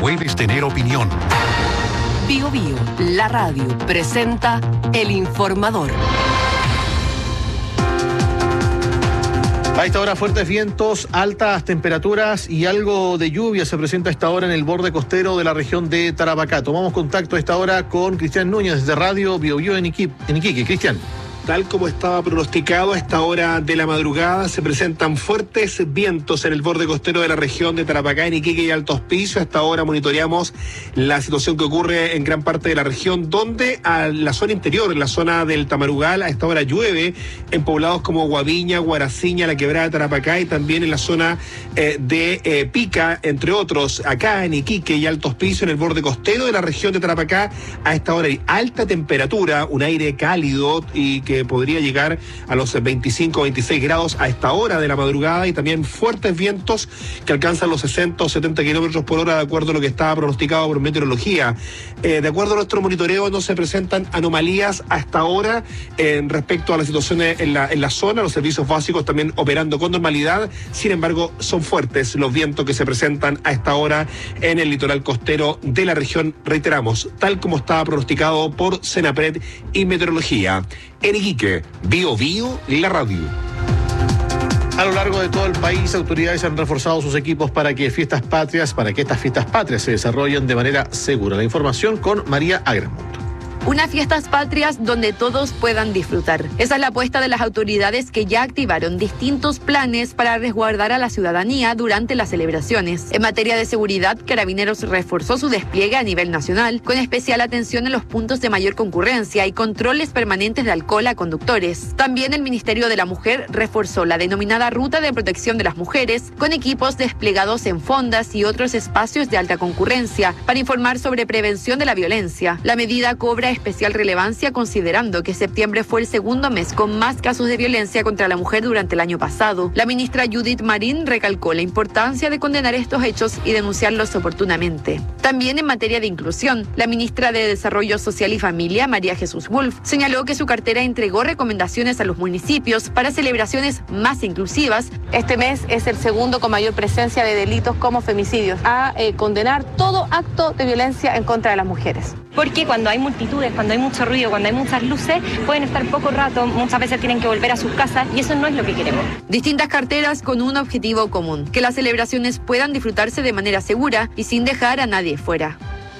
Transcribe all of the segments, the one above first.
puedes tener opinión. Bio Bio, la radio, presenta El Informador. A esta hora fuertes vientos, altas temperaturas y algo de lluvia se presenta a esta hora en el borde costero de la región de Tarapacá. Tomamos contacto a esta hora con Cristian Núñez de Radio Bio Bio en Iquique. Cristian. Tal como estaba pronosticado, a esta hora de la madrugada se presentan fuertes vientos en el borde costero de la región de Tarapacá, en Iquique y Alto Hospicio. A esta hora monitoreamos la situación que ocurre en gran parte de la región, donde a la zona interior, en la zona del Tamarugal, a esta hora llueve en poblados como Guaviña, Guaraciña, La Quebrada de Tarapacá y también en la zona de Pica, entre otros. Acá en Iquique y Alto Hospicio, en el borde costero de la región de Tarapacá, a esta hora hay alta temperatura, un aire cálido y que podría llegar a los 25 o 26 grados a esta hora de la madrugada, y también fuertes vientos que alcanzan los 60 o 70 kilómetros por hora, de acuerdo a lo que estaba pronosticado por meteorología. De acuerdo a nuestro monitoreo, no se presentan anomalías a esta hora respecto a las situaciones en la zona. Los servicios básicos también operando con normalidad. Sin embargo, son fuertes los vientos que se presentan a esta hora en el litoral costero de la región, reiteramos, tal como estaba pronosticado por Senapred y Meteorología. En Iquique, Bio Bio, la radio. A lo largo de todo el país, autoridades han reforzado sus equipos para que estas fiestas patrias se desarrollen de manera segura. La información con María Agramonte. Unas fiestas patrias donde todos puedan disfrutar. Esa es la apuesta de las autoridades, que ya activaron distintos planes para resguardar a la ciudadanía durante las celebraciones. En materia de seguridad, Carabineros reforzó su despliegue a nivel nacional, con especial atención en los puntos de mayor concurrencia y controles permanentes de alcohol a conductores. También el Ministerio de la Mujer reforzó la denominada Ruta de Protección de las Mujeres, con equipos desplegados en fondas y otros espacios de alta concurrencia para informar sobre prevención de la violencia. La medida cobra especial relevancia considerando que septiembre fue el segundo mes con más casos de violencia contra la mujer durante el año pasado. La ministra Judith Marín recalcó la importancia de condenar estos hechos y denunciarlos oportunamente. También en materia de inclusión, la ministra de Desarrollo Social y Familia, María Jesús Wolf, señaló que su cartera entregó recomendaciones a los municipios para celebraciones más inclusivas. Este mes es el segundo con mayor presencia de delitos como femicidios, a condenar todo acto de violencia en contra de las mujeres. Porque cuando hay multitudes, cuando hay mucho ruido, cuando hay muchas luces, pueden estar poco rato, muchas veces tienen que volver a sus casas, y eso no es lo que queremos. Distintas carteras con un objetivo común: que las celebraciones puedan disfrutarse de manera segura y sin dejar a nadie fuera.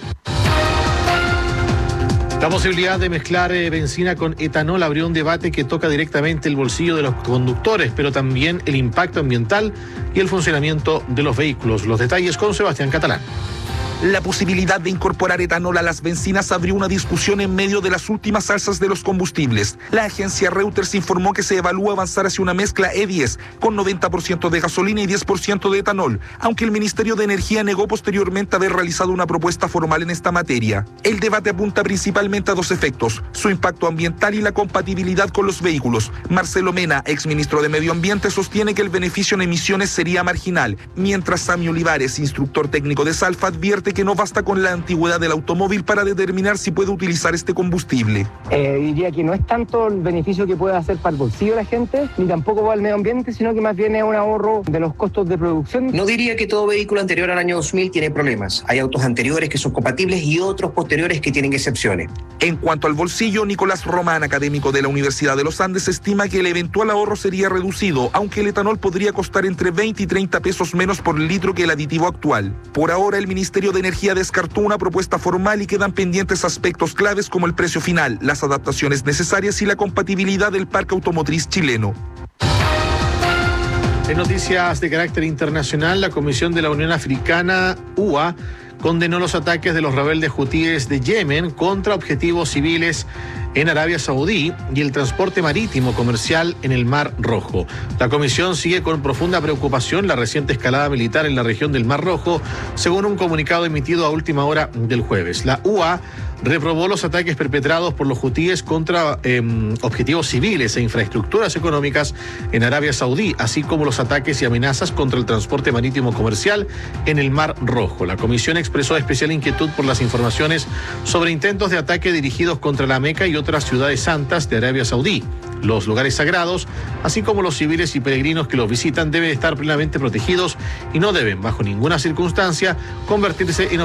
La posibilidad de mezclar benzina con etanol abrió un debate que toca directamente el bolsillo de los conductores, pero también el impacto ambiental y el funcionamiento de los vehículos. Los detalles con Sebastián Catalán. La posibilidad de incorporar etanol a las bencinas abrió una discusión en medio de las últimas alzas de los combustibles. La agencia Reuters informó que se evalúa avanzar hacia una mezcla E10 con 90% de gasolina y 10% de etanol, aunque el Ministerio de Energía negó posteriormente haber realizado una propuesta formal en esta materia. El debate apunta principalmente a dos efectos: su impacto ambiental y la compatibilidad con los vehículos. Marcelo Mena, exministro de Medio Ambiente, sostiene que el beneficio en emisiones sería marginal, mientras Sami Olivares, instructor técnico de Salfa, advierte que no basta con la antigüedad del automóvil para determinar si puede utilizar este combustible. Diría que no es tanto el beneficio que puede hacer para el bolsillo de la gente, ni tampoco para el medio ambiente, sino que más bien es un ahorro de los costos de producción. No diría que todo vehículo anterior al año 2000 tiene problemas. Hay autos anteriores que son compatibles y otros posteriores que tienen excepciones. En cuanto al bolsillo, Nicolás Román, académico de la Universidad de los Andes, estima que el eventual ahorro sería reducido, aunque el etanol podría costar entre 20 y 30 pesos menos por litro que el aditivo actual. Por ahora, el Ministerio de Energía descartó una propuesta formal y quedan pendientes aspectos claves como el precio final, las adaptaciones necesarias y la compatibilidad del parque automotriz chileno. En noticias de carácter internacional, la Comisión de la Unión Africana, UA, condenó los ataques de los rebeldes hutíes de Yemen contra objetivos civiles en Arabia Saudí y el transporte marítimo comercial en el Mar Rojo. La comisión sigue con profunda preocupación la reciente escalada militar en la región del Mar Rojo, según un comunicado emitido a última hora del jueves. La UA reprobó los ataques perpetrados por los hutíes contra objetivos civiles e infraestructuras económicas en Arabia Saudí, así como los ataques y amenazas contra el transporte marítimo comercial en el Mar Rojo. La comisión expresó especial inquietud por las informaciones sobre intentos de ataque dirigidos contra la Meca y otras ciudades santas de Arabia Saudí. Los lugares sagrados, así como los civiles y peregrinos que los visitan, deben estar plenamente protegidos y no deben, bajo ninguna circunstancia, convertirse en